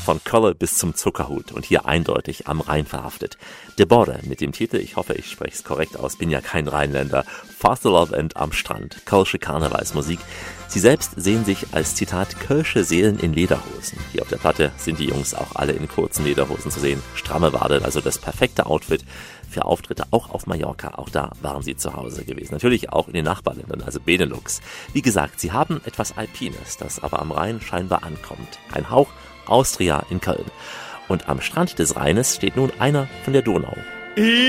von Kölle bis zum Zuckerhut und hier eindeutig am Rhein verhaftet. De Borre mit dem Titel, ich hoffe, ich spreche es korrekt aus, bin ja kein Rheinländer, Vaterland am Strand, kölsche Karnevalsmusik. Sie selbst sehen sich als, Zitat, kölsche Seelen in Lederhosen. Hier auf der Platte sind die Jungs auch alle in kurzen Lederhosen zu sehen, stramme Wade, also das perfekte Outfit für Auftritte auch auf Mallorca. Auch da waren sie zu Hause gewesen. Natürlich auch in den Nachbarländern, also Benelux. Wie gesagt, sie haben etwas Alpines, das aber am Rhein scheinbar ankommt. Ein Hauch Austria in Köln. Und am Strand des Rheines steht nun einer von der Donau.